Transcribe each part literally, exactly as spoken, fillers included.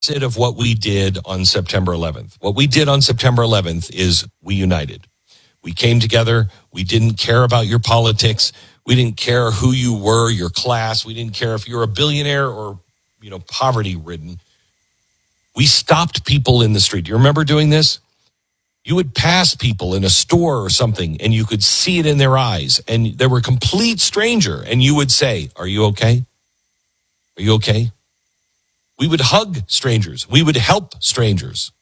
Of what we did on September eleventh. What we did on September eleventh is we united. We came together. We didn't care about your politics. We didn't care who you were, your class. We didn't care if you're a billionaire or, you know, poverty ridden. We stopped people in the street. Do you remember doing this? You would pass people in a store or something and you could see it in their eyes and they were a complete stranger and you would say, "Are you okay? Are you okay?" We would hug strangers. We would help strangers.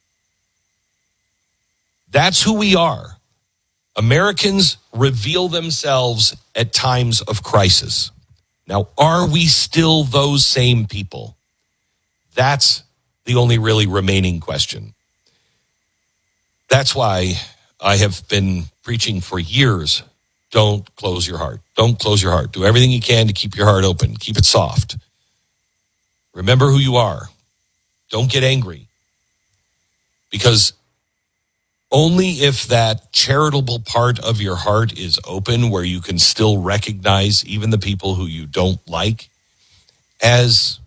That's who we are. Americans reveal themselves at times of crisis. Now, are we still those same people? That's the only really remaining question. That's why I have been preaching for years. Don't close your heart. Don't close your heart. Do everything you can to keep your heart open. Keep it soft. Remember who you are. Don't get angry. Because only if that charitable part of your heart is open, where you can still recognize even the people who you don't like as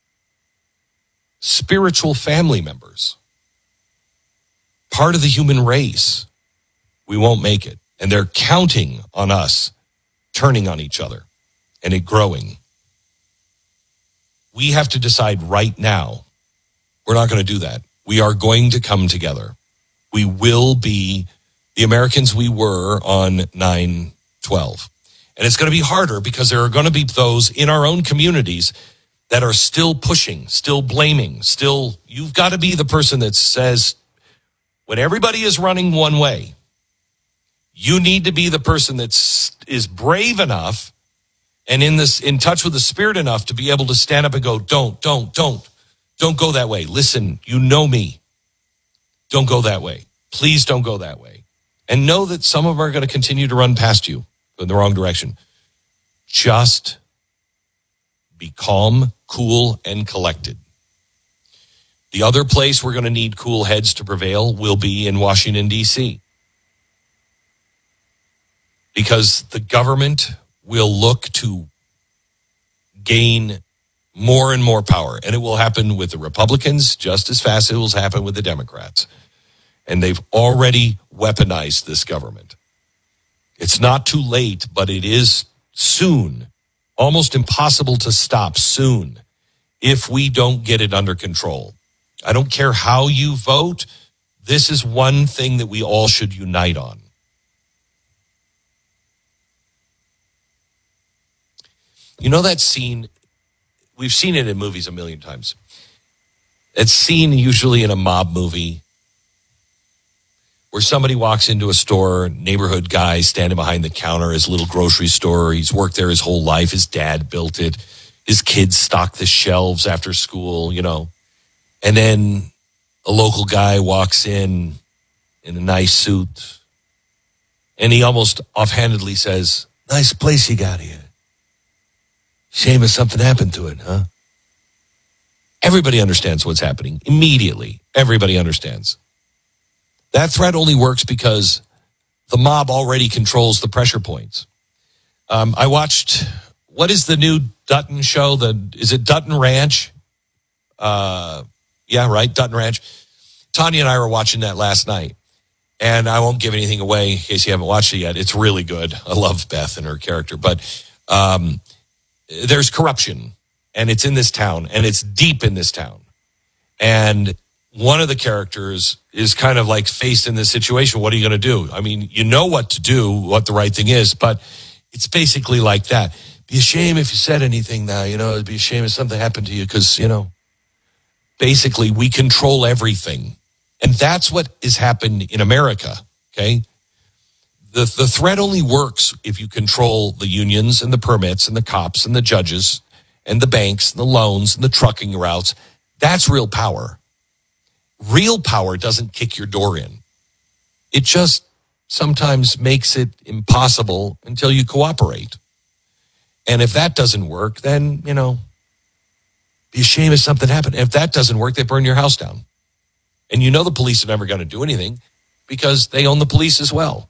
spiritual family members, part of the human race, we won't make it. And they're counting on us turning on each other and it growing. We have to decide right now, we're not going to do that. We are going to come together. We will be the Americans we were on nine twelve. And it's going to be harder because there are going to be those in our own communities that are still pushing, still blaming, still, you've got to be the person that says, when everybody is running one way, you need to be the person that is brave enough and in this, in touch with the Spirit enough to be able to stand up and go, don't, don't, don't, don't go that way. Listen, you know me. Don't go that way. Please don't go that way. And know that some of them are going to continue to run past you in the wrong direction. Just be calm, cool, and collected. The other place we're going to need cool heads to prevail will be in Washington, D C Because the government will look to gain more and more power. And it will happen with the Republicans just as fast as it will happen with the Democrats. And they've already weaponized this government. It's not too late, but it is soon, almost impossible to stop soon if we don't get it under control. I don't care how you vote. This is one thing that we all should unite on. You know that scene, we've seen it in movies a million times. It's seen usually in a mob movie where somebody walks into a store, neighborhood guy standing behind the counter, his little grocery store. He's worked there his whole life. His dad built it. His kids stock the shelves after school, you know. And then a local guy walks in in a nice suit, and he almost offhandedly says, "Nice place you got here. Shame if something happened to it, huh?" Everybody understands what's happening immediately. Everybody understands. That threat only works because the mob already controls the pressure points. Um, I watched, what is the new Dutton show? The Is it Dutton Ranch? Uh, yeah, right, Dutton Ranch. Tanya and I were watching that last night. And I won't give anything away in case you haven't watched it yet. It's really good. I love Beth and her character. But um, there's corruption, and it's in this town, and it's deep in this town. And one of the characters is kind of like faced in this situation. What are you going to do? I mean, you know what to do, what the right thing is, but it's basically like that. Be a shame if you said anything now, you know, it'd be a shame if something happened to you because, you know, basically we control everything. And that's what has happened in America, okay? The, the threat only works if you control the unions and the permits and the cops and the judges and the banks and the loans and the trucking routes. That's real power. Real power doesn't kick your door in. It just sometimes makes it impossible until you cooperate. And if that doesn't work, then, you know, be a shame if something happened. If that doesn't work, they burn your house down. And you know the police are never going to do anything because they own the police as well.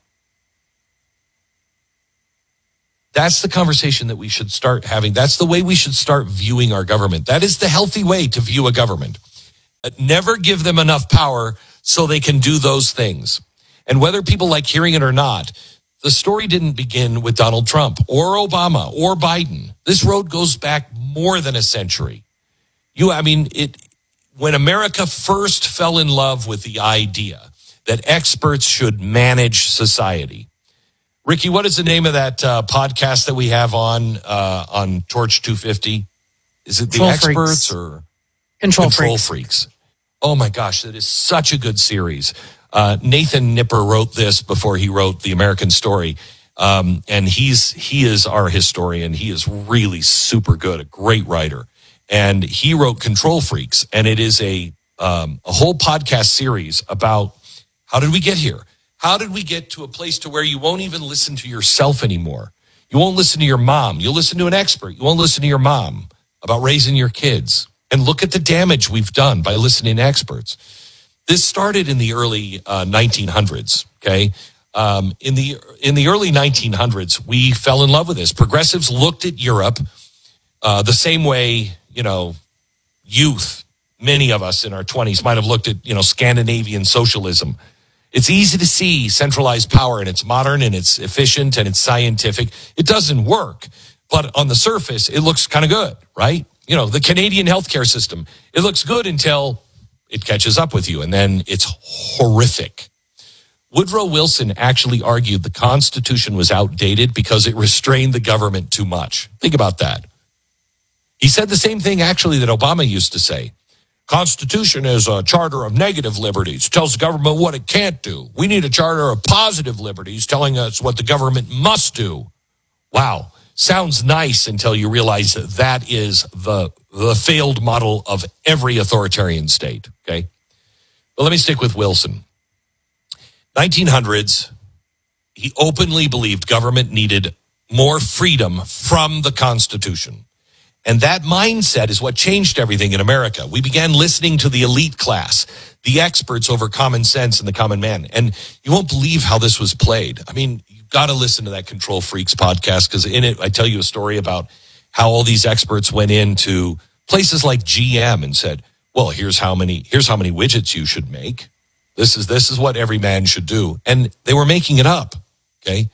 That's the conversation that we should start having. That's the way we should start viewing our government. That is the healthy way to view a government. Never give them enough power so they can do those things. And whether people like hearing it or not, the story didn't begin with Donald Trump or Obama or Biden. This road goes back more than a century. You, I mean, it. When America first fell in love with the idea that experts should manage society. Ricky, what is the name of that uh, podcast that we have on uh, on Torch two fifty? Is it the Control Experts Freaks. or Control, Control Freaks. Freaks? Oh my gosh, that is such a good series. Uh, Nathan Nipper wrote this before he wrote The American Story, um, and he's he is our historian. He is really super good, a great writer, and he wrote Control Freaks, and it is a um, a whole podcast series about how did we get here? How did we get to a place to where you won't even listen to yourself anymore? You won't listen to your mom. You'll listen to an expert. You won't listen to your mom about raising your kids. And look at the damage we've done by listening to experts. This started in the early uh, nineteen hundreds, okay? Um, in the in the early nineteen hundreds, we fell in love with this. Progressives looked at Europe uh, the same way, you know, youth, many of us in our twenties might have looked at, you know, Scandinavian socialism. It's easy to see centralized power, and it's modern, and it's efficient, and it's scientific. It doesn't work, but on the surface, it looks kind of good, right? You know, the Canadian healthcare system, it looks good until it catches up with you, and then it's horrific. Woodrow Wilson actually argued the Constitution was outdated because it restrained the government too much. Think about that. He said the same thing, actually, that Obama used to say. Constitution is a charter of negative liberties, tells the government what it can't do. We need a charter of positive liberties telling us what the government must do. Wow. Sounds nice until you realize that that is the, the failed model of every authoritarian state, okay? But let me stick with Wilson. nineteen hundreds, he openly believed government needed more freedom from the Constitution. And that mindset is what changed everything in America. We began listening to the elite class, the experts over common sense and the common man. And you won't believe how this was played. I mean, you've got to listen to that Control Freaks podcast, because in it, I tell you a story about how all these experts went into places like G M and said, well, here's how many, here's how many widgets you should make. This is, this is what every man should do. And they were making it up. Okay.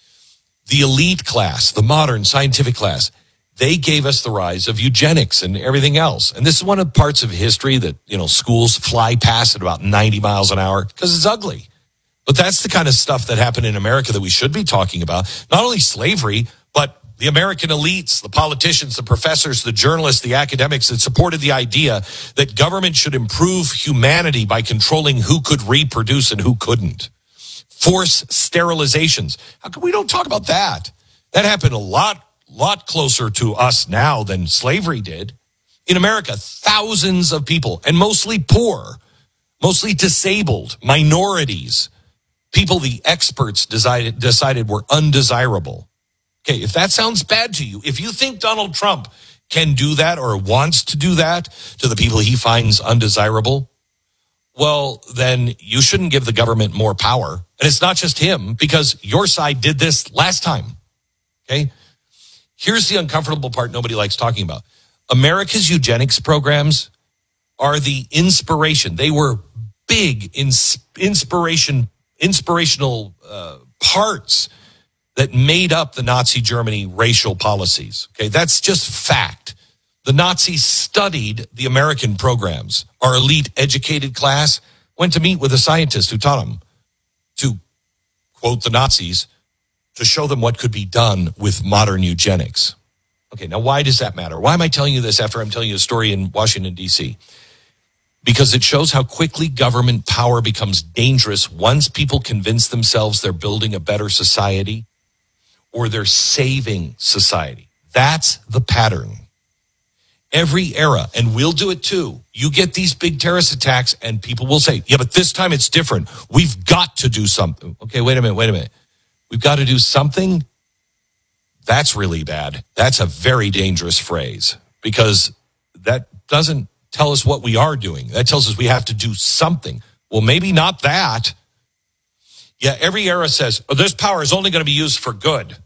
The elite class, the modern scientific class, they gave us the rise of eugenics and everything else. And this is one of the parts of history that, you know, schools fly past at about ninety miles an hour because it's ugly. But that's the kind of stuff that happened in America that we should be talking about. Not only slavery, but the American elites, the politicians, the professors, the journalists, the academics that supported the idea that government should improve humanity by controlling who could reproduce and who couldn't. Force sterilizations. How come we don't talk about that? That happened a lot lot closer to us now than slavery did. In America, thousands of people, and mostly poor, mostly disabled, minorities, people the experts decided, decided were undesirable. Okay, if that sounds bad to you, if you think Donald Trump can do that or wants to do that to the people he finds undesirable, well, then you shouldn't give the government more power. And it's not just him, because your side did this last time. Okay? Here's the uncomfortable part nobody likes talking about. America's eugenics programs are the inspiration. They were big ins- inspiration, inspirational uh, parts that made up the Nazi Germany racial policies. Okay, that's just fact. The Nazis studied the American programs. Our elite educated class went to meet with a scientist who taught them to, quote the Nazis, to show them what could be done with modern eugenics. Okay, now why does that matter? Why am I telling you this after I'm telling you a story in Washington, D C? Because it shows how quickly government power becomes dangerous once people convince themselves they're building a better society or they're saving society. That's the pattern. Every era, and we'll do it too. You get these big terrorist attacks and people will say, yeah, but this time it's different. We've got to do something. Okay, wait a minute, wait a minute. We've got to do something? That's really bad. That's a very dangerous phrase, because that doesn't tell us what we are doing. That tells us we have to do something. Well, maybe not that. Yeah, every era says, oh, this power is only going to be used for good.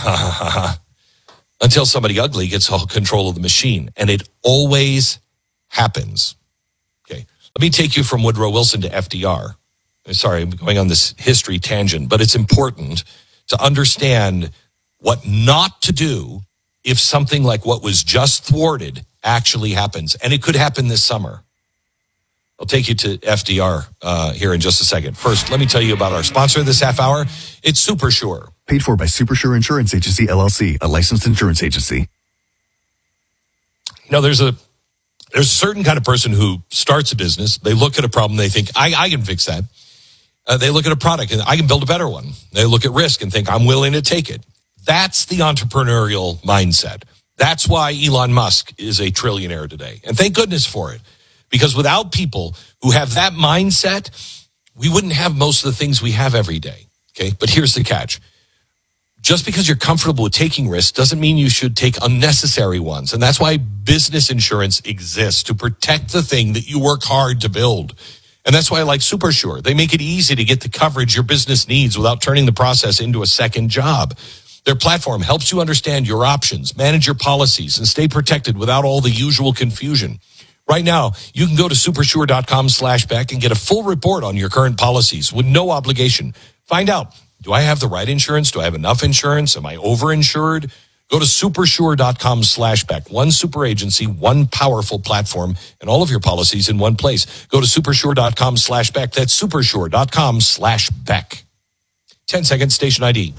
Until somebody ugly gets all control of the machine. And it always happens. Okay, Let me take you from Woodrow Wilson to F D R. Sorry, I'm going on this history tangent, but it's important to understand what not to do if something like what was just thwarted actually happens. And it could happen this summer. I'll take you to F D R uh, here in just a second. First, let me tell you about our sponsor this half hour. It's Super Sure. Paid for by Super Sure Insurance Agency, L L C, a licensed insurance agency. You know, there's a there's a certain kind of person who starts a business. They look at a problem. They think, I, I can fix that. Uh, they look at a product and I can build a better one. They look at risk and think, I'm willing to take it. That's the entrepreneurial mindset. That's why Elon Musk is a trillionaire today. And thank goodness for it. Because without people who have that mindset, we wouldn't have most of the things we have every day. Okay. But here's the catch. Just because you're comfortable with taking risks doesn't mean you should take unnecessary ones. And that's why business insurance exists, to protect the thing that you work hard to build. And that's why I like Super Sure. They make it easy to get the coverage your business needs without turning the process into a second job. Their platform helps you understand your options, manage your policies, and stay protected without all the usual confusion. Right now, you can go to supersure.com slash Beck and get a full report on your current policies with no obligation. Find out, do I have the right insurance? Do I have enough insurance? Am I overinsured? Go to supersure.com slash Beck. One super agency, one powerful platform, and all of your policies in one place. Go to supersure.com slash Beck. That's supersure.com slash Beck. ten seconds, station I D.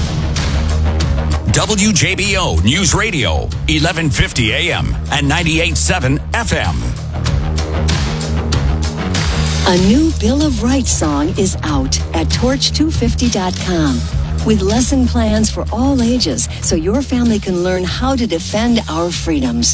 W J B O News Radio, eleven fifty A M and ninety-eight point seven F M. A new Bill of Rights song is out at torch two fifty dot com with lesson plans for all ages so your family can learn how to defend our freedoms.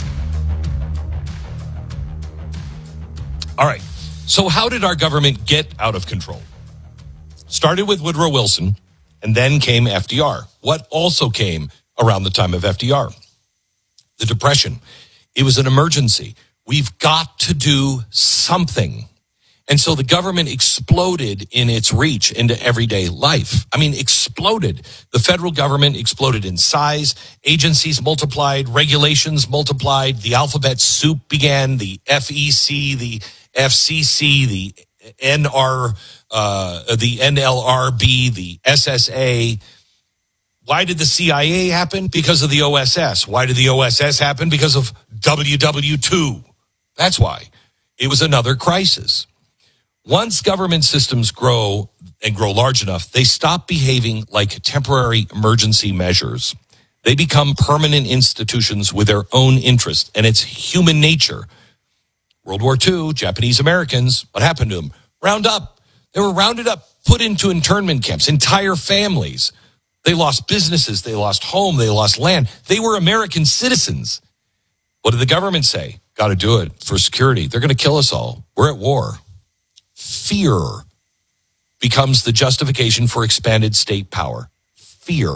All right. So how did our government get out of control? Started with Woodrow Wilson, and then came F D R. What also came around the time of F D R? The Depression. It was an emergency. We've got to do something. And so the government exploded in its reach into everyday life. I mean, exploded. The federal government exploded in size. Agencies multiplied. Regulations multiplied. The alphabet soup began. The F E C, the F C C, the N R, uh, the N L R B, the S S A. Why did the C I A happen? Because of the O S S. Why did the O S S happen? Because of W W two. That's why. It was another crisis. Once government systems grow and grow large enough, they stop behaving like temporary emergency measures. They become permanent institutions with their own interest, and it's human nature. World War Two, Japanese Americans, what happened to them? Round up. They were rounded up, put into internment camps, entire families. They lost businesses, they lost home, they lost land. They were American citizens. What did the government say? Got to do it for security. They're going to kill us all. We're at war. Fear becomes the justification for expanded state power. Fear.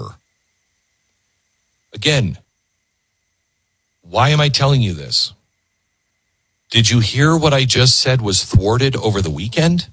Again, why am I telling you this? Did you hear what I just said was thwarted over the weekend?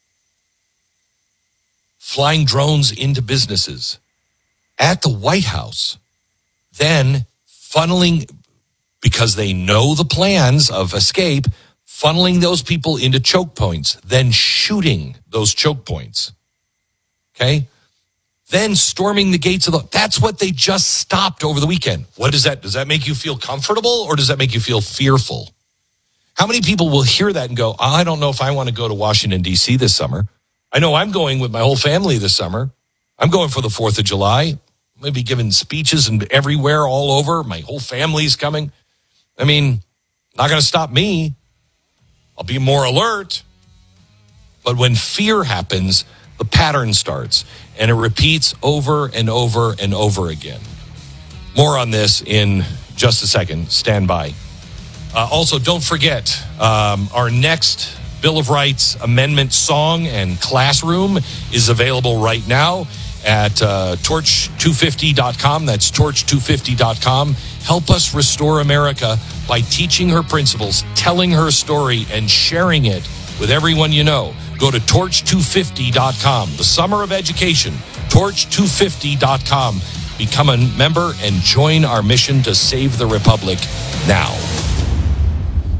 Flying drones into businesses at the White House, then funneling, because they know the plans of escape, funneling those people into choke points, then shooting those choke points. Okay? Then storming the gates of the... That's what they just stopped over the weekend. What does that... Does that make you feel comfortable or does that make you feel fearful? How many people will hear that and go, oh, I don't know if I want to go to Washington, D C this summer. I know I'm going with my whole family this summer. I'm going for the fourth of July. I'm going to be giving speeches and everywhere, all over. My whole family's coming. I mean, not going to stop me. I'll be more alert. But when fear happens, the pattern starts, and it repeats over and over and over again. More on this in just a second. Stand by. Uh, also, don't forget, um, our next Bill of Rights Amendment song and classroom is available right now at uh, torch two fifty dot com. That's torch two fifty dot com. Help us restore America by teaching her principles, telling her story, and sharing it with everyone you know. Go to torch two fifty dot com. The summer of education, torch two fifty dot com. Become a member and join our mission to save the Republic now.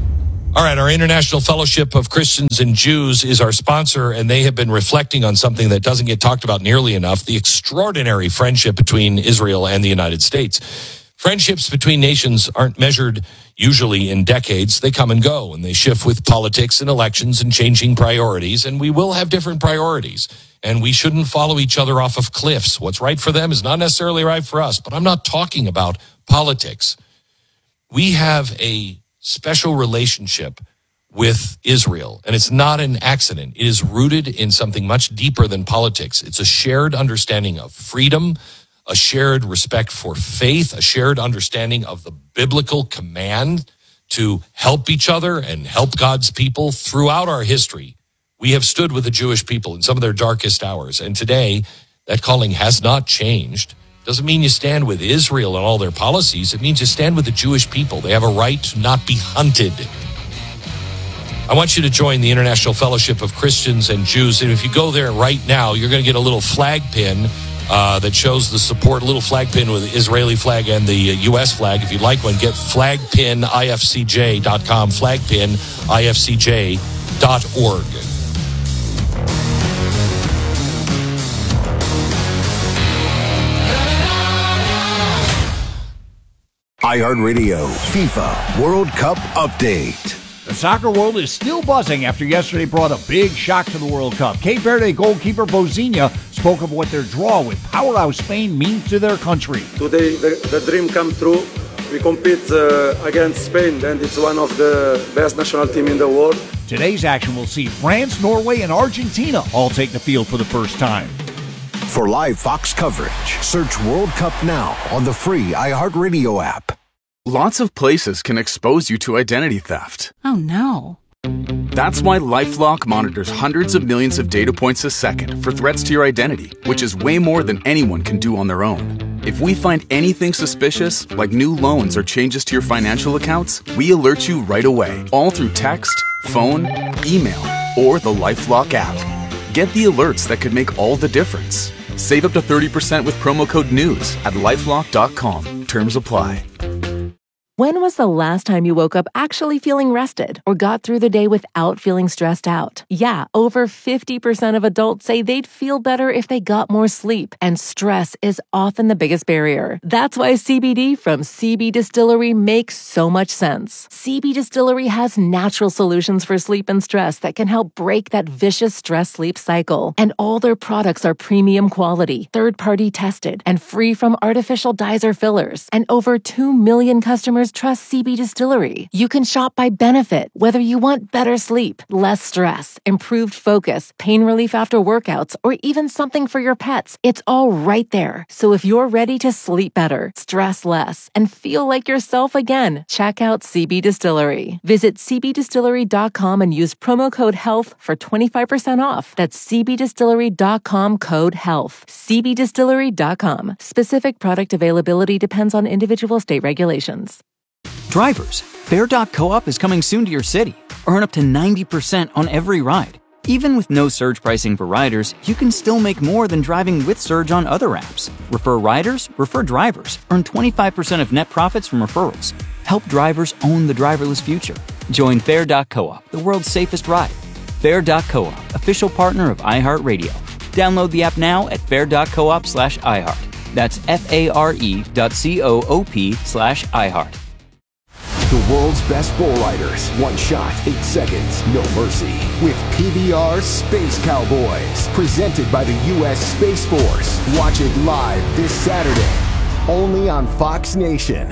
All right, our International Fellowship of Christians and Jews is our sponsor, and they have been reflecting on something that doesn't get talked about nearly enough, the extraordinary friendship between Israel and the United States. Friendships between nations aren't measured usually in decades. They come and go, and they shift with politics and elections and changing priorities, and we will have different priorities, and we shouldn't follow each other off of cliffs. What's right for them is not necessarily right for us, but I'm not talking about politics. We have a special relationship with Israel, and it's not an accident. It is rooted in something much deeper than politics. It's a shared understanding of freedom, a shared respect for faith, a shared understanding of the biblical command to help each other and help God's people. Throughout our history, we have stood with the Jewish people in some of their darkest hours, and today that calling has not changed. Doesn't mean you stand with Israel and all their policies. It means you stand with the Jewish people. They have a right to not be hunted. I want you to join the International Fellowship of Christians and Jews. And if you go there right now, you're going to get a little flag pin uh, that shows the support, a little flag pin with the Israeli flag and the U S flag. If you'd like one, get flag pin I F C J dot com, flag pin I F C J dot org. iHeartRadio FIFA World Cup Update. The soccer world is still buzzing after yesterday brought a big shock to the World Cup. Cape Verde goalkeeper Bozinha spoke of what their draw with powerhouse Spain means to their country. Today the, the dream come true. We compete uh, against Spain, and it's one of the best national team in the world. Today's action will see France, Norway, and Argentina all take the field for the first time. For live Fox coverage, search World Cup now on the free iHeartRadio app. Lots of places can expose you to identity theft. Oh, no. That's why LifeLock monitors hundreds of millions of data points a second for threats to your identity, which is way more than anyone can do on their own. If we find anything suspicious, like new loans or changes to your financial accounts, we alert you right away, all through text, phone, email, or the LifeLock app. Get the alerts that could make all the difference. Save up to thirty percent with promo code NEWS at lifelock dot com. Terms apply. When was the last time you woke up actually feeling rested or got through the day without feeling stressed out? Yeah, over fifty percent of adults say they'd feel better if they got more sleep, and stress is often the biggest barrier. That's why C B D from C B Distillery makes so much sense. C B Distillery has natural solutions for sleep and stress that can help break that vicious stress-sleep cycle. And all their products are premium quality, third-party tested, and free from artificial dyes or fillers. And over two million customers trust C B Distillery. You can shop by benefit, whether you want better sleep, less stress, improved focus, pain relief after workouts, or even something for your pets. It's all right there. So if you're ready to sleep better, stress less, and feel like yourself again, check out C B Distillery. Visit c b distillery dot com and use promo code HEALTH for twenty-five percent off. That's c b distillery dot com, code HEALTH. c b distillery dot com. Specific product availability depends on individual state regulations. Drivers, Fare dot coop is coming soon to your city. Earn up to ninety percent on every ride. Even with no surge pricing for riders, you can still make more than driving with Surge on other apps. Refer riders, refer drivers. Earn twenty-five percent of net profits from referrals. Help drivers own the driverless future. Join Fare dot coop, the world's safest ride. Fare dot coop, official partner of iHeartRadio. Download the app now at fare dot coop slash iHeart. That's F-A-R-E dot C-O-O-P slash iHeart. The world's best bull riders. One shot, eight seconds, no mercy. With P B R Space Cowboys. Presented by the U S Space Force. Watch it live this Saturday. Only on Fox Nation.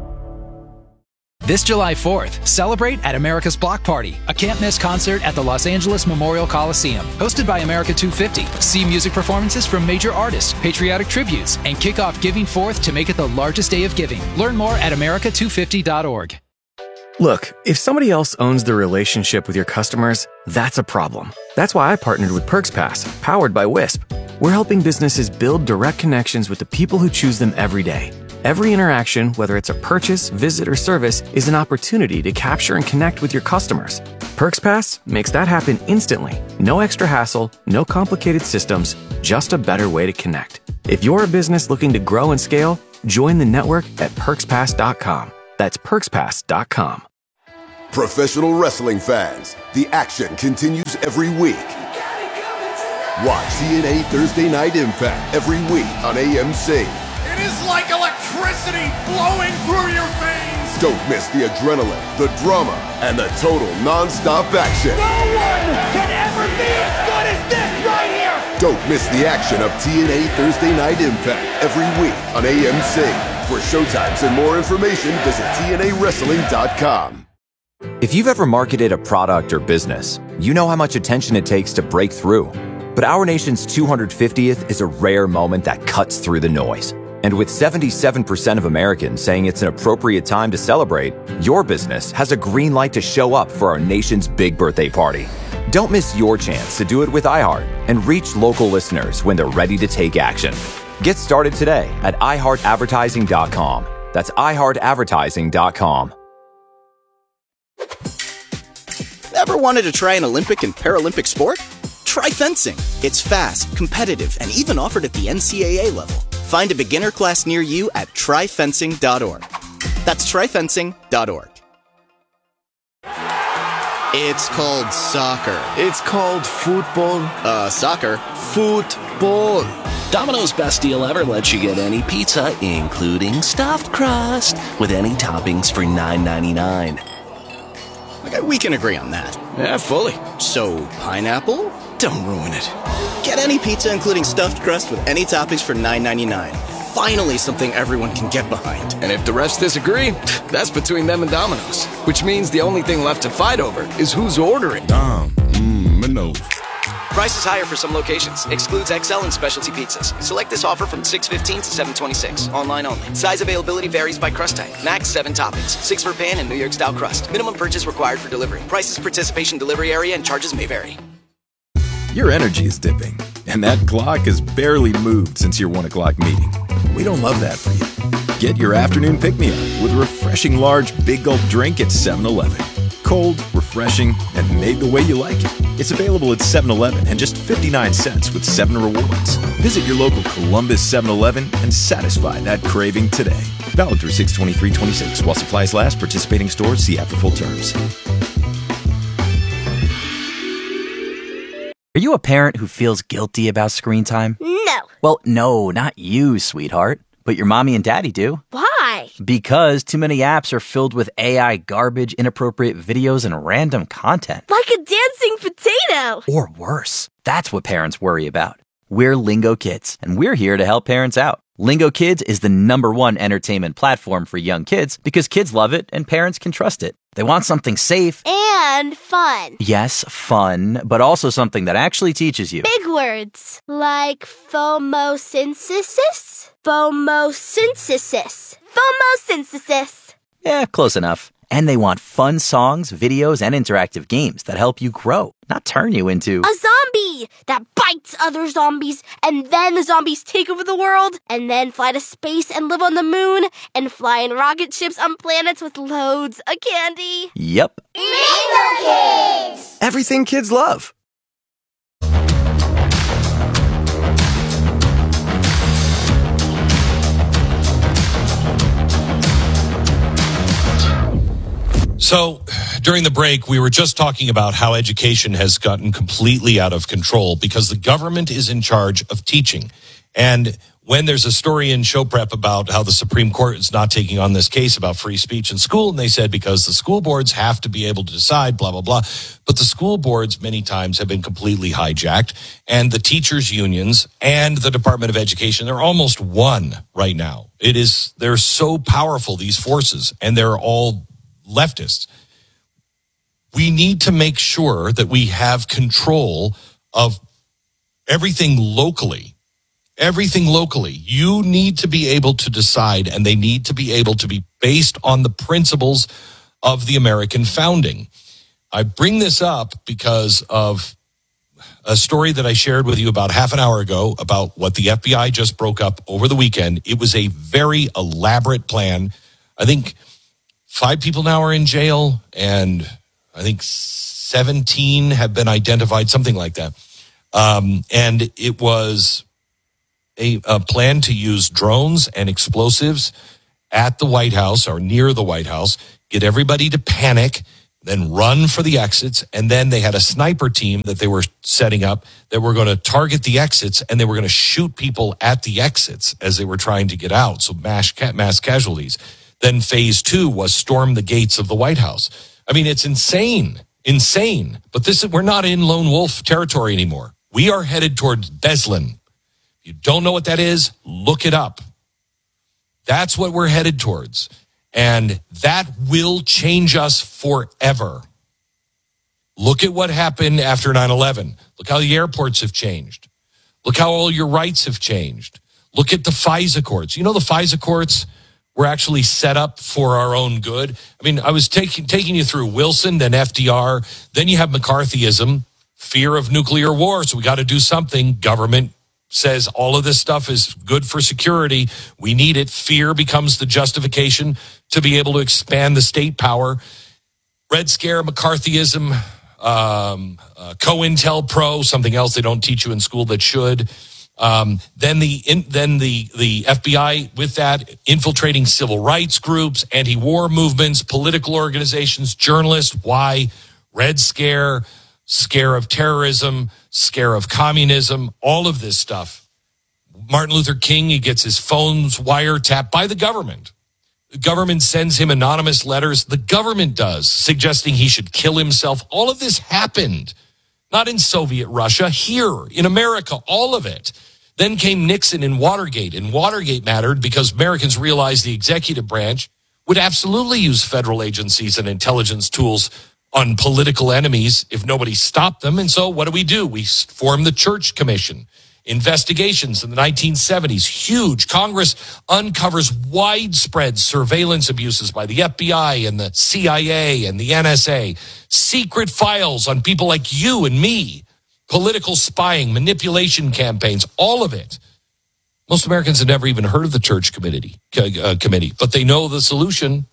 This July fourth, celebrate at America's Block Party, a can't-miss concert at the Los Angeles Memorial Coliseum. Hosted by America two fifty. See music performances from major artists, patriotic tributes, and kick off Giving Fourth to make it the largest day of giving. Learn more at america two fifty dot org. Look, if somebody else owns the relationship with your customers, that's a problem. That's why I partnered with PerksPass, powered by Wisp. We're helping businesses build direct connections with the people who choose them every day. Every interaction, whether it's a purchase, visit, or service, is an opportunity to capture and connect with your customers. PerksPass makes that happen instantly. No extra hassle, no complicated systems, just a better way to connect. If you're a business looking to grow and scale, join the network at perks pass dot com. That's perks pass dot com. Professional wrestling fans, the action continues every week. Watch T N A Thursday Night Impact every week on A M C. It is like electricity flowing through your veins. Don't miss the adrenaline, the drama, and the total non-stop action. No one can ever be as good as this right here. Don't miss the action of T N A Thursday Night Impact every week on A M C. For showtimes and more information, visit T N A wrestling dot com. If you've ever marketed a product or business, you know how much attention it takes to break through. But our nation's two hundred fiftieth is a rare moment that cuts through the noise. And with seventy-seven percent of Americans saying it's an appropriate time to celebrate, your business has a green light to show up for our nation's big birthday party. Don't miss your chance to do it with iHeart and reach local listeners when they're ready to take action. Get started today at i heart advertising dot com. That's i heart advertising dot com. Ever wanted to try an Olympic and Paralympic sport? Try fencing. It's fast, competitive, and even offered at the N C A A level. Find a beginner class near you at try fencing dot org. That's try fencing dot org. It's called soccer. It's called football. Uh, soccer. Football. Domino's Best Deal Ever lets you get any pizza, including stuffed crust, with any toppings for nine ninety-nine. Okay, we can agree on that. Yeah, fully. So, pineapple? Don't ruin it. Get any pizza, including stuffed crust, with any toppings for nine ninety-nine. Finally, something everyone can get behind. And if the refs disagree, that's between them and Domino's. Which means the only thing left to fight over is who's ordering. Dom, mmm, Mino's. Price is higher for some locations. Excludes X L and specialty pizzas. Select this offer from six fifteen to seven twenty-six. Online only. Size availability varies by crust type. Max seven toppings. Six for pan and New York style crust. Minimum purchase required for delivery. Prices, participation, delivery area, and charges may vary. Your energy is dipping, and that clock has barely moved since your one o'clock meeting. We don't love that for you. Get your afternoon pick-me-up with a refreshing large Big Gulp drink at seven eleven. Cold, refreshing, and made the way you like it. It's available at seven eleven and just fifty-nine cents with seven rewards. Visit your local Columbus seven eleven and satisfy that craving today. Valid through six twenty-three twenty-six. While supplies last, participating stores see after full terms. Are you a parent who feels guilty about screen time? No. Well, no, not you, sweetheart. But your mommy and daddy do. Why? Because too many apps are filled with A I garbage, inappropriate videos, and random content. Like a dancing potato. Or worse. That's what parents worry about. We're Lingo Kids, and we're here to help parents out. Lingo Kids is the number one entertainment platform for young kids because kids love it and parents can trust it. They want something safe. And fun. Yes, fun, but also something that actually teaches you. Big words. Like phomosynthesis? Phomosynthesis. Phomosynthesis. Yeah, close enough. And they want fun songs, videos, and interactive games that help you grow, not turn you into a zombie that bites other zombies, and then the zombies take over the world, and then fly to space and live on the moon, and fly in rocket ships on planets with loads of candy. Yep. Lingo Kids! Everything kids love. So during the break, we were just talking about how education has gotten completely out of control because the government is in charge of teaching. And when there's a story in Show Prep about how the Supreme Court is not taking on this case about free speech in school, and they said because the school boards have to be able to decide, blah, blah, blah. But the school boards many times have been completely hijacked, and the teachers' unions and the Department of Education, they're almost one right now. It is, they're so powerful, these forces, and they're all leftists. We need to make sure that we have control of everything locally. Everything locally. You need to be able to decide, and they need to be able to be based on the principles of the American founding. I bring this up because of a story that I shared with you about half an hour ago about what the F B I just broke up over the weekend. It was a very elaborate plan. I think five people now are in jail, and I think seventeen have been identified, something like that. Um, and it was a, a plan to use drones and explosives at the White House or near the White House, get everybody to panic, then run for the exits, and then they had a sniper team that they were setting up that were going to target the exits, and they were going to shoot people at the exits as they were trying to get out, so mass, mass casualties. Then phase two was storm the gates of the White House. I mean, it's insane, insane. But this is, we're not in lone wolf territory anymore. We are headed towards Beslan. If you don't know what that is, look it up. That's what we're headed towards. And that will change us forever. Look at what happened after nine eleven. Look how the airports have changed. Look how all your rights have changed. Look at the FISA courts. You know the FISA courts were actually set up for our own good. I mean, I was taking taking you through Wilson, then F D R, then you have McCarthyism, fear of nuclear war, so we got to do something. Government says all of this stuff is good for security. We need it. Fear becomes the justification to be able to expand the state power. Red Scare, McCarthyism, um, uh, COINTELPRO, something else they don't teach you in school that should. Um, then the in, then the the F B I with that infiltrating civil rights groups, anti-war movements, political organizations, journalists. Why? Red Scare, scare of terrorism, scare of communism, all of this stuff. Martin Luther King, he gets his phones wiretapped by the government. The government sends him anonymous letters. The government does, suggesting he should kill himself. All of this happened. Not in Soviet Russia, here in America, all of it. Then came Nixon and Watergate, and Watergate mattered because Americans realized the executive branch would absolutely use federal agencies and intelligence tools on political enemies if nobody stopped them. And so what do we do? We form the Church Commission. Investigations in the nineteen seventies, huge. Congress uncovers widespread surveillance abuses by the F B I and the C I A and the N S A. Secret files on people like you and me. Political spying, manipulation campaigns, all of it. Most Americans have never even heard of the Church Committee, uh, committee, but they know the solution.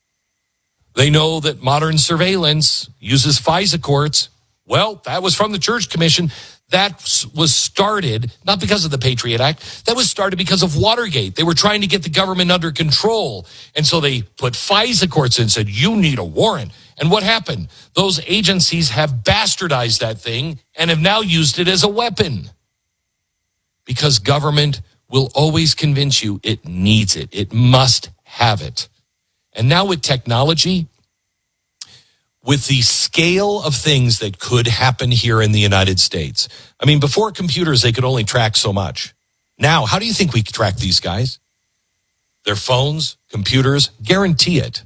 They know that modern surveillance uses FISA courts. Well, that was from the Church Commission. That was started, not because of the Patriot Act, that was started because of Watergate. They were trying to get the government under control. And so they put FISA courts in and said, you need a warrant. And what happened? Those agencies have bastardized that thing and have now used it as a weapon. Because government will always convince you it needs it. It must have it. And now with technology, with the scale of things that could happen here in the United States. I mean, before computers, they could only track so much. Now, how do you think we track these guys? Their phones, computers, guarantee it.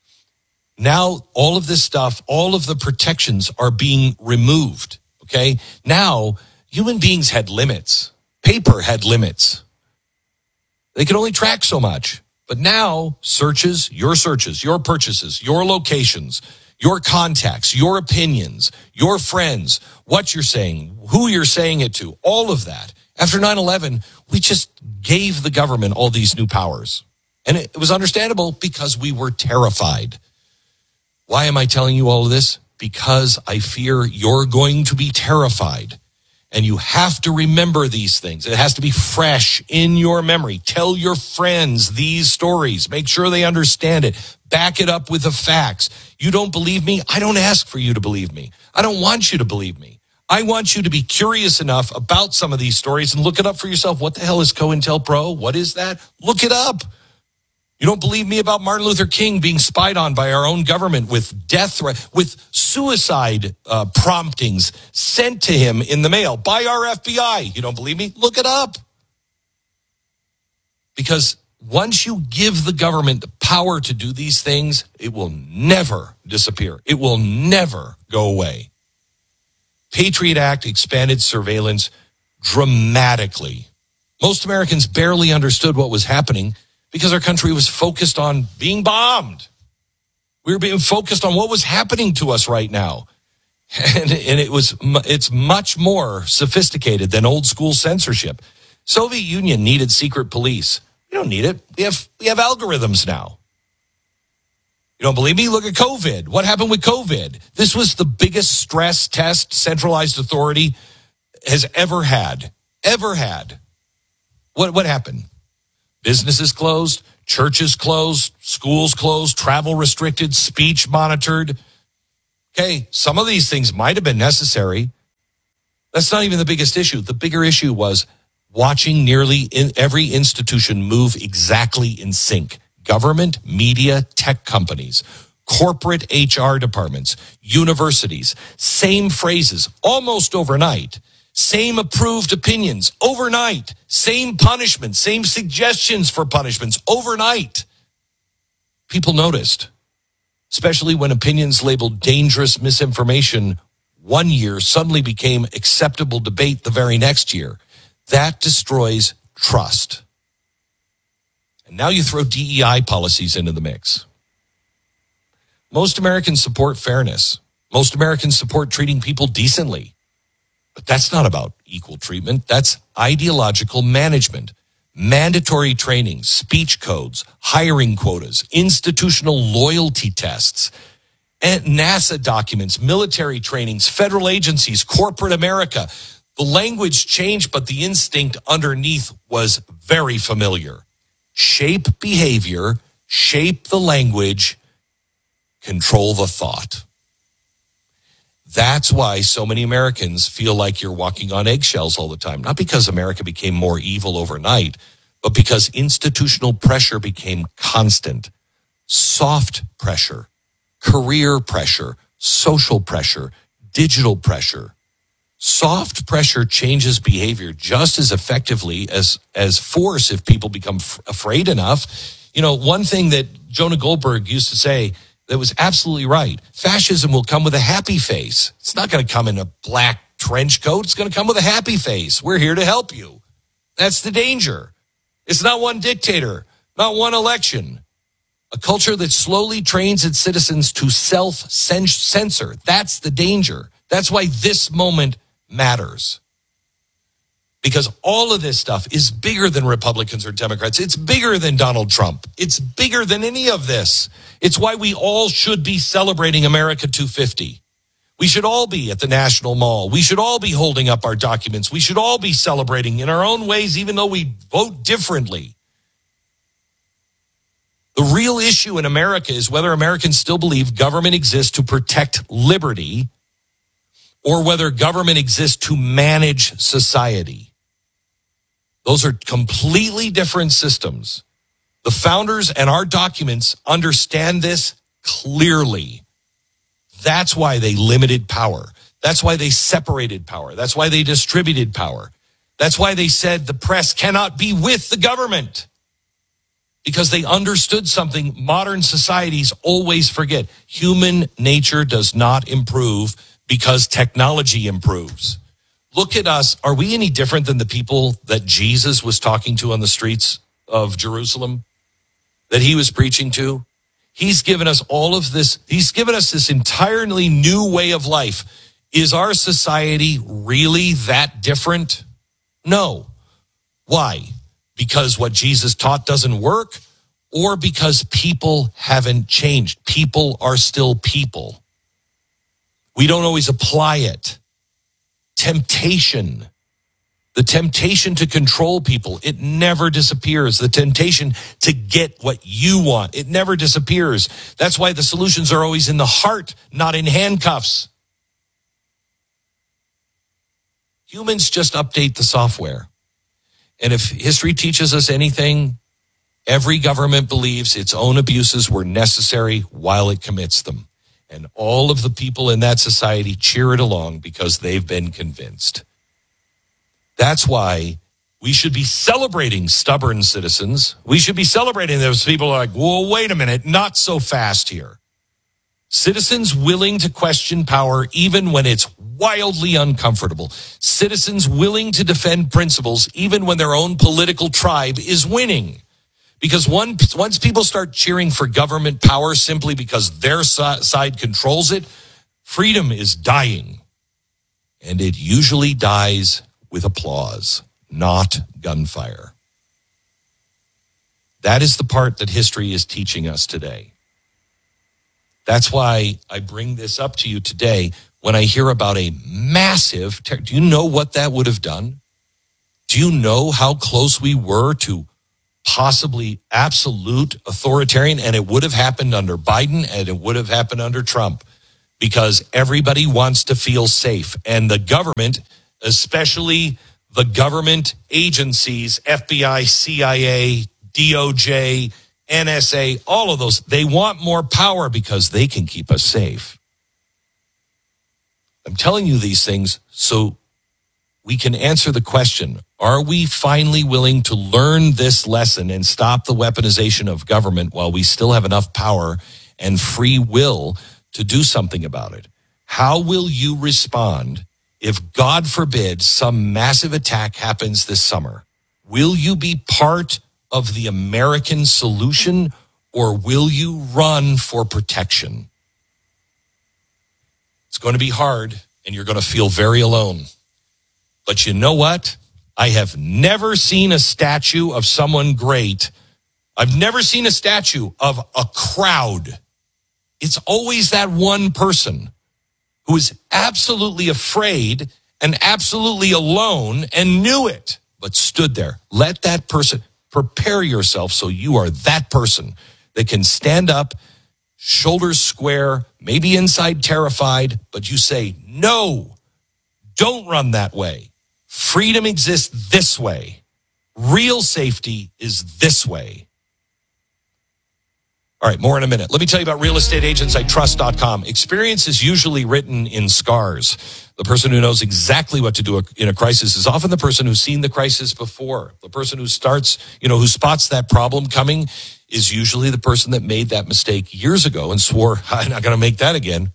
Now, all of this stuff, all of the protections are being removed, okay? Now, human beings had limits. Paper had limits. They could only track so much. But now, searches, your searches, your purchases, your locations, your contacts, your opinions, your friends, what you're saying, who you're saying it to, all of that. After nine eleven, we just gave the government all these new powers. And it was understandable because we were terrified. Why am I telling you all of this? Because I fear you're going to be terrified. And you have to remember these things. It has to be fresh in your memory. Tell your friends these stories. Make sure they understand it. Back it up with the facts. You don't believe me? I don't ask for you to believe me. I don't want you to believe me. I want you to be curious enough about some of these stories and look it up for yourself. What the hell is COINTELPRO? What is that? Look it up. You don't believe me about Martin Luther King being spied on by our own government with death threat, with suicide uh, promptings sent to him in the mail by our F B I. You don't believe me? Look it up. Because once you give the government the power to do these things, it will never disappear. It will never go away. Patriot Act expanded surveillance dramatically. Most Americans barely understood what was happening because our country was focused on being bombed. We were being focused on what was happening to us right now. And, and it was, it's much more sophisticated than old school censorship. Soviet Union needed secret police. We don't need it. We have, we have algorithms now. You don't believe me? Look at COVID. What happened with COVID? This was the biggest stress test centralized authority has ever had. Ever had. What, what happened? Businesses closed, churches closed, schools closed, travel restricted, speech monitored. Okay, some of these things might have been necessary. That's not even the biggest issue. The bigger issue was watching nearly in every institution move exactly in sync. Government, media, tech companies, corporate H R departments, universities, same phrases almost overnight, same approved opinions overnight, same punishments, same suggestions for punishments overnight. People noticed, especially when opinions labeled dangerous misinformation one year suddenly became acceptable debate the very next year. That destroys trust. And now you throw D E I policies into the mix. Most Americans support fairness. Most Americans support treating people decently. But that's not about equal treatment. That's ideological management. Mandatory training, speech codes, hiring quotas, institutional loyalty tests, and NASA documents, military trainings, federal agencies, corporate America. The language changed, but the instinct underneath was very familiar. Shape behavior, shape the language, control the thought. That's why so many Americans feel like you're walking on eggshells all the time. Not because America became more evil overnight, but because institutional pressure became constant. Soft pressure, career pressure, social pressure, digital pressure. Soft pressure changes behavior just as effectively as, as force if people become f- afraid enough. You know, one thing that Jonah Goldberg used to say that was absolutely right. Fascism will come with a happy face. It's not going to come in a black trench coat. It's going to come with a happy face. We're here to help you. That's the danger. It's not one dictator, not one election. A culture that slowly trains its citizens to self-censor. That's the danger. That's why this moment matters. Because all of this stuff is bigger than Republicans or Democrats. It's bigger than Donald Trump. It's bigger than any of this. It's why we all should be celebrating America two fifty. We should all be at the National Mall. We should all be holding up our documents. We should all be celebrating in our own ways, even though we vote differently. The real issue in America is whether Americans still believe government exists to protect liberty or whether government exists to manage society. Those are completely different systems. The founders and our documents understand this clearly. That's why they limited power. That's why they separated power. That's why they distributed power. That's why they said the press cannot be with the government. Because they understood something modern societies always forget. Human nature does not improve because technology improves. Look at us. Are we any different than the people that Jesus was talking to on the streets of Jerusalem? That he was preaching to? He's given us all of this. He's given us this entirely new way of life. Is our society really that different? No. Why? Because what Jesus taught doesn't work, or because people haven't changed. People are still people. We don't always apply it. Temptation. The temptation to control people, it never disappears. The temptation to get what you want, it never disappears. That's why the solutions are always in the heart, not in handcuffs. Humans just update the software. And if history teaches us anything, every government believes its own abuses were necessary while it commits them. And all of the people in that society cheer it along because they've been convinced. That's why we should be celebrating stubborn citizens. We should be celebrating those people who are like, whoa, wait a minute, not so fast here. Citizens willing to question power even when it's wildly uncomfortable. Citizens willing to defend principles even when their own political tribe is winning. Because one, once people start cheering for government power simply because their side controls it, freedom is dying. And it usually dies with applause, not gunfire. That is the part that history is teaching us today. That's why I bring this up to you today when I hear about a massive terror. Do you know what that would have done? Do you know how close we were to possibly absolute authoritarian? And it would have happened under Biden and it would have happened under Trump. because everybody wants to feel safe. And the government, especially the government agencies, F B I, C I A, D O J, N S A, all of those, they want more power because they can keep us safe. I'm telling you these things so we can answer the question, are we finally willing to learn this lesson and stop the weaponization of government while we still have enough power and free will to do something about it? How will you respond if, God forbid, some massive attack happens this summer? Will you be part of the American solution, or will you run for protection? It's going to be hard, and you're going to feel very alone. But you know what? I have never seen a statue of someone great. I've never seen a statue of a crowd. It's always that one person who is absolutely afraid and absolutely alone and knew it, but stood there. Let that person, prepare yourself so you are that person that can stand up, shoulders square, maybe inside terrified, but you say, no, don't run that way. Freedom exists this way. Real safety is this way. All right, more in a minute. Let me tell you about real estate agents I trust dot com. Experience is usually written in scars. The person who knows exactly what to do in a crisis is often the person who's seen the crisis before. The person who starts, you know, who spots that problem coming is usually the person that made that mistake years ago and swore, I'm not going to make that again.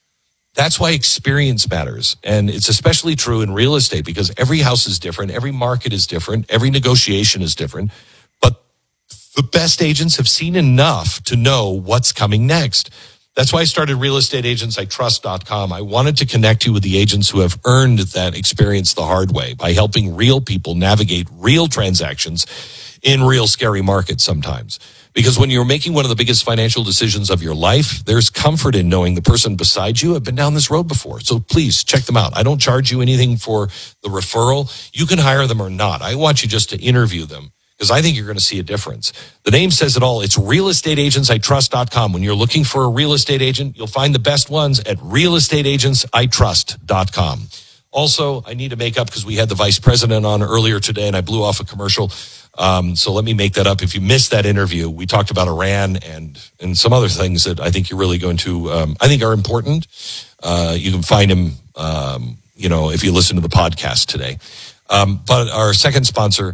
That's why experience matters. And it's especially true in real estate because every house is different. Every market is different. Every negotiation is different. But the best agents have seen enough to know what's coming next. That's why I started real estate agents I trust dot com. I wanted to connect you with the agents who have earned that experience the hard way by helping real people navigate real transactions in real scary markets sometimes. Because when you're making one of the biggest financial decisions of your life, there's comfort in knowing the person beside you have been down this road before. So please check them out. I don't charge you anything for the referral. You can hire them or not. I want you just to interview them because I think you're going to see a difference. The name says it all. It's real estate agents I trust dot com. When you're looking for a real estate agent, you'll find the best ones at real estate agents I trust dot com. Also, I need to make up because we had the vice president on earlier today and I blew off a commercial. Um, so let me make that up. If you missed that interview, we talked about Iran and, and some other things that I think you're really going to, um, I think are important. Uh, you can find him, um, you know, if you listen to the podcast today. Um, but our second sponsor,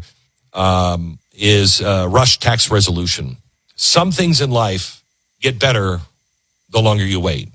um, is, uh, Rush Tax Resolution. Some things in life get better the longer you wait.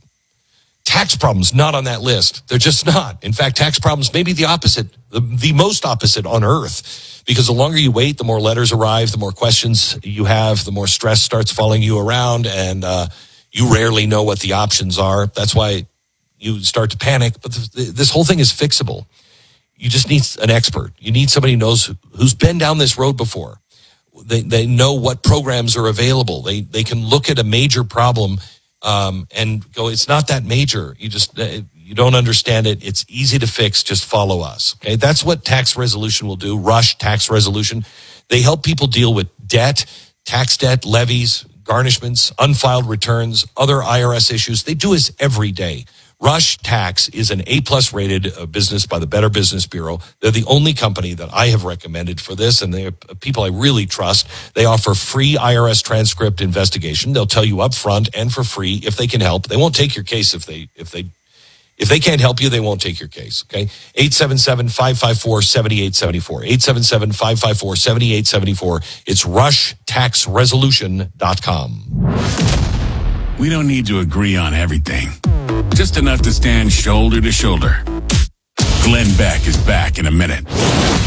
Tax problems not on that list. They're just not. In fact, tax problems may be the opposite, the, the most opposite on earth. Because the longer you wait, the more letters arrive, the more questions you have, the more stress starts following you around, and uh, you rarely know what the options are. That's why you start to panic. But th- this whole thing is fixable. You just need an expert. You need somebody who knows who's been down this road before. They they know what programs are available. They they can look at a major problem um, and go, it's not that major. You just uh, you don't understand it. It's easy to fix. Just follow us. Okay, that's what Tax Resolution will do. Rush Tax Resolution. They help people deal with debt, tax debt, levies, garnishments, unfiled returns, other I R S issues. They do this every day. Rush Tax is an A-plus rated uh, business by the Better Business Bureau. They're the only company that I have recommended for this, and they're people I really trust. They offer free I R S transcript investigation. They'll tell you up front and for free if they can help. They won't take your case if they if they if they can't help you. They won't take your case. Okay, eight seven seven, five five four, seven eight seven four. eight seven seven, five five four, seven eight seven four. It's rush tax resolution dot com. We don't need to agree on everything. Just enough to stand shoulder to shoulder. Glenn Beck is back in a minute.